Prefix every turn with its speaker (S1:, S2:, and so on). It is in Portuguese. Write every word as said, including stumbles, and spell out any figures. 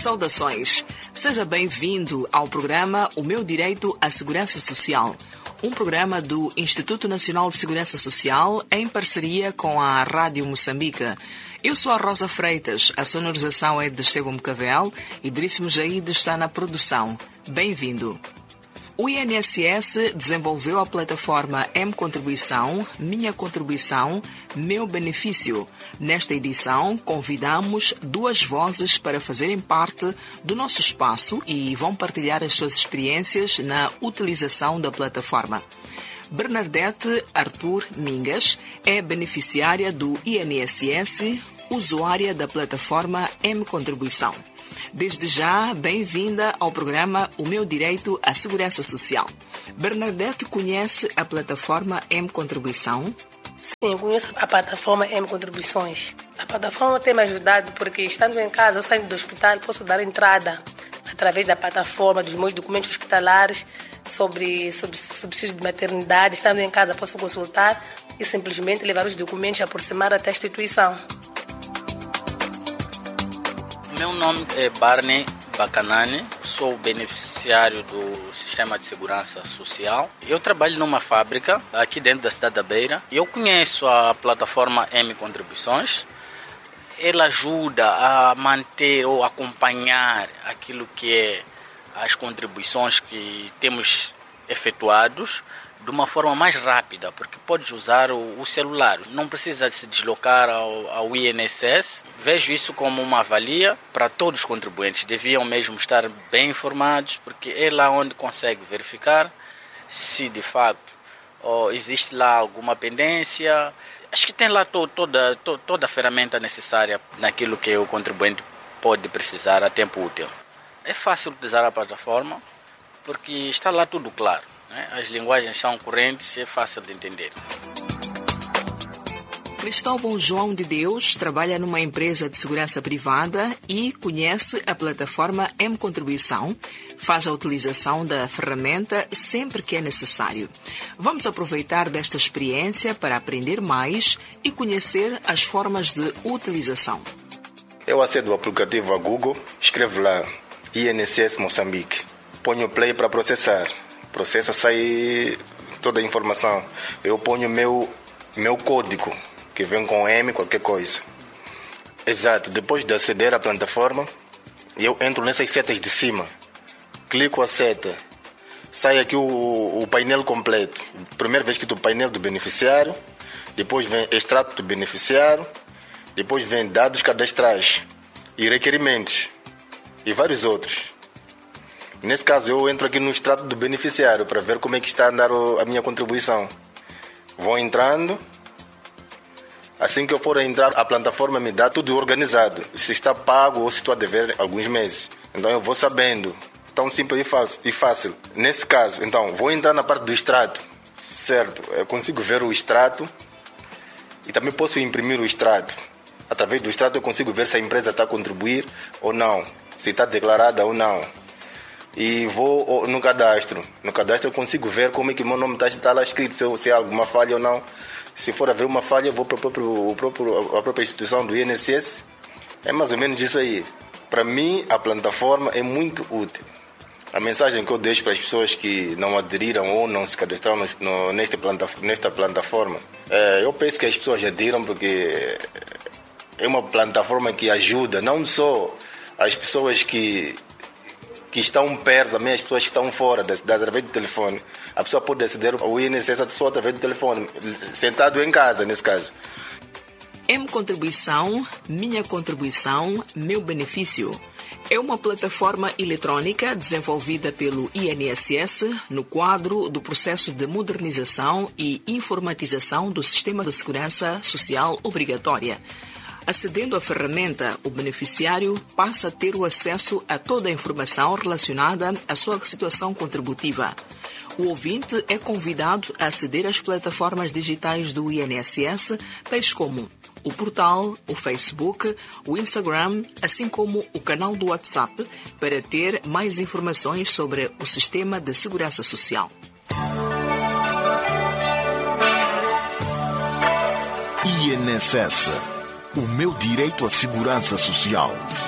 S1: Saudações! Seja bem-vindo ao programa O Meu Direito à Segurança Social, um programa do Instituto Nacional de Segurança Social em parceria com a Rádio Moçambique. Eu sou a Rosa Freitas, a sonorização é de Estevão Mocavel e Idriss Mujaíde está na produção. Bem-vindo! O I N S S desenvolveu a plataforma M-Contribuição, Minha Contribuição, Meu Benefício. Nesta edição, convidamos duas vozes para fazerem parte do nosso espaço e vão partilhar as suas experiências na utilização da plataforma. Bernadette Arthur Mingas é beneficiária do I N S S, usuária da plataforma M-Contribuição. Desde já, bem-vinda ao programa O Meu Direito à Segurança Social. Bernadette conhece a plataforma M-Contribuição?
S2: Sim, conheço a plataforma M-Contribuições. A plataforma tem me ajudado porque, estando em casa ou saindo do hospital, posso dar entrada através da plataforma dos meus documentos hospitalares sobre, sobre subsídio de maternidade. Estando em casa, posso consultar e simplesmente levar os documentos e aproximar até a instituição.
S3: Meu nome é Barney Bacanani, sou beneficiário do Sistema de Segurança Social. Eu trabalho numa fábrica aqui dentro da cidade da Beira. Eu conheço a plataforma M-Contribuições. Ela ajuda a manter ou acompanhar aquilo que é as contribuições que temos efetuados de uma forma mais rápida, porque podes usar o, o celular, não precisa se deslocar ao, ao I N S S. Vejo isso como uma valia para todos os contribuintes, deviam mesmo estar bem informados, porque é lá onde consegue verificar se de facto oh, existe lá alguma pendência. Acho que tem lá to, toda, to, toda a ferramenta necessária naquilo que o contribuinte pode precisar a tempo útil. É fácil utilizar a plataforma, porque está lá tudo claro. As linguagens são correntes, é fácil de entender.
S1: Cristóvão João de Deus trabalha numa empresa de segurança privada e conhece a plataforma M-Contribuição, faz a utilização da ferramenta sempre que é necessário. Vamos aproveitar desta experiência para aprender mais e conhecer as formas de utilização.
S4: Eu acedo o aplicativo a Google, escrevo lá I N S S Moçambique, ponho play para processar. Processa, sai toda a informação. Eu ponho meu meu código, que vem com M, qualquer coisa. Exato. Depois de aceder à plataforma, eu entro nessas setas de cima. Clico a seta. Sai aqui o, o painel completo. Primeira vez que o painel do beneficiário. Depois vem extrato do beneficiário. Depois vem dados cadastrais e requerimentos. E vários outros. Nesse caso, eu entro aqui no extrato do beneficiário para ver como é que está a andar a minha contribuição. Vou entrando. Assim que eu for entrar, a plataforma me dá tudo organizado. Se está pago ou se estou a dever alguns meses. Então eu vou sabendo. Tão simples e fácil. Nesse caso, então, vou entrar na parte do extrato. Certo, eu consigo ver o extrato e também posso imprimir o extrato. Através do extrato eu consigo ver se a empresa está a contribuir ou não. Se está declarada ou não. E vou no cadastro. No cadastro eu consigo ver como é que o meu nome está, está lá escrito, se, eu, se há alguma falha ou não. Se for haver uma falha, eu vou para o próprio, o próprio, a própria instituição do I N S S. É mais ou menos isso aí. Para mim, a plataforma é muito útil. A mensagem que eu deixo para as pessoas que não aderiram ou não se cadastraram no, no, nesta, planta, nesta plataforma, é, eu penso que as pessoas adiram porque é uma plataforma que ajuda não só as pessoas que que estão perto, também as pessoas que estão fora da cidade, através do telefone. A pessoa pode aceder ao I N S S só através do telefone, sentado em casa, nesse caso.
S1: M-Contribuição, Minha Contribuição, Meu Benefício. É uma plataforma eletrônica desenvolvida pelo I N S S no quadro do processo de modernização e informatização do Sistema de Segurança Social Obrigatória. Acedendo à ferramenta, o beneficiário passa a ter o acesso a toda a informação relacionada à sua situação contributiva. O ouvinte é convidado a aceder às plataformas digitais do I N S S, tais como o portal, o Facebook, o Instagram, assim como o canal do WhatsApp, para ter mais informações sobre o Sistema de Segurança Social.
S5: I N S S. O meu direito à segurança social.